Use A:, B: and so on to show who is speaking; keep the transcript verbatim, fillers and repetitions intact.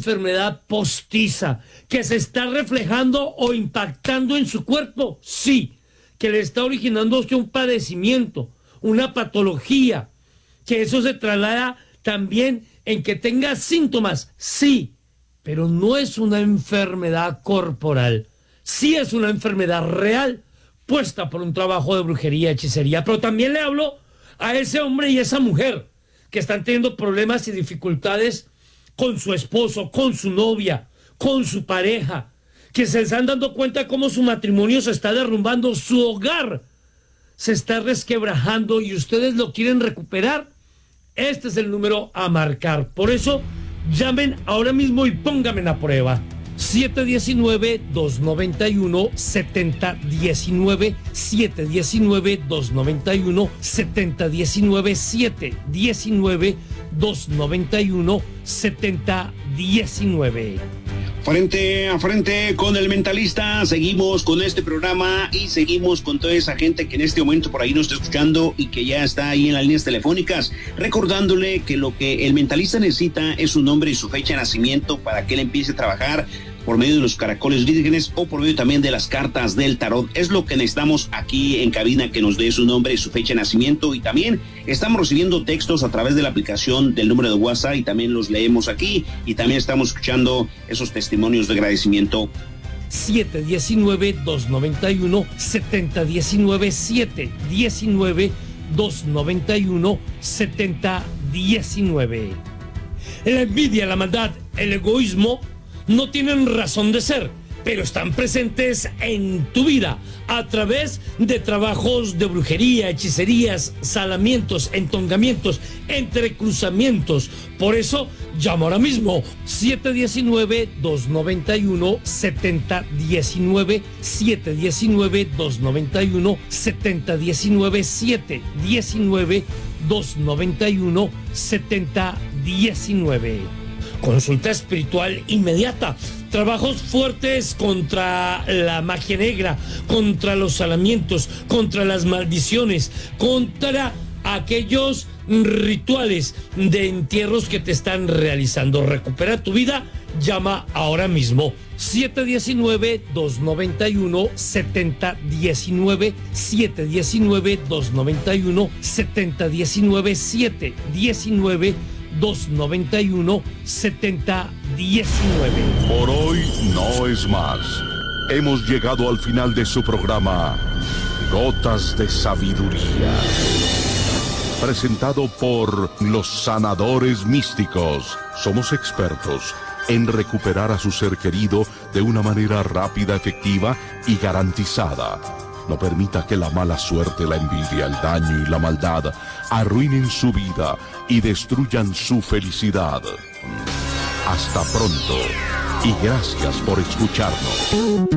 A: enfermedad postiza que se está reflejando o impactando en su cuerpo? Sí. Que le está originando un padecimiento, una patología, que eso se traslada también en que tenga síntomas, sí, pero no es una enfermedad corporal, sí es una enfermedad real, puesta por un trabajo de brujería, hechicería, pero también le hablo a ese hombre y esa mujer que están teniendo problemas y dificultades con su esposo, con su novia, con su pareja, que se están dando cuenta cómo su matrimonio se está derrumbando, su hogar se está resquebrajando y ustedes lo quieren recuperar. Este es el número a marcar. Por eso, llamen ahora mismo y pónganme a prueba. siete uno nueve, dos nueve uno, siete cero uno nueve, siete uno nueve, dos nueve uno, siete cero uno nueve, siete uno nueve, dos nueve uno, siete cero uno nueve.
B: Frente a frente con el mentalista, seguimos con este programa y seguimos con toda esa gente que en este momento por ahí nos está escuchando y que ya está ahí en las líneas telefónicas, recordándole que lo que el mentalista necesita es su nombre y su fecha de nacimiento para que él empiece a trabajar por medio de los caracoles vírgenes o por medio también de las cartas del tarot. Es lo que necesitamos aquí en cabina, que nos dé su nombre y su fecha de nacimiento, y también estamos recibiendo textos a través de la aplicación del número de WhatsApp y también los leemos aquí y también estamos escuchando esos testimonios de agradecimiento.
A: siete uno nueve, dos nueve uno, siete cero uno nueve, siete uno nueve, dos nueve uno, siete cero uno nueve. La envidia, la maldad, el egoísmo no tienen razón de ser, pero están presentes en tu vida a través de trabajos de brujería, hechicerías, salamientos, entongamientos, entrecruzamientos. Por eso, llama ahora mismo siete uno nueve, dos nueve uno, siete cero uno nueve, siete uno nueve, dos nueve uno, siete cero uno nueve, siete uno nueve, dos nueve uno, siete cero uno nueve. Consulta espiritual inmediata, trabajos fuertes contra la magia negra, contra los salamientos, contra las maldiciones, contra aquellos rituales de entierros que te están realizando. Recupera tu vida, llama ahora mismo. siete uno nueve, dos nueve uno, siete cero uno nueve, siete uno nueve, dos nueve uno, siete cero uno nueve, siete uno nueve, dos nueve uno, siete cero uno nueve.
C: Por hoy no es más. Hemos llegado al final de su programa Gotas de Sabiduría, presentado por los sanadores místicos. Somos expertos en recuperar a su ser querido de una manera rápida, efectiva y garantizada. No permita que la mala suerte, la envidia, el daño y la maldad arruinen su vida y destruyan su felicidad. Hasta pronto y gracias por escucharnos.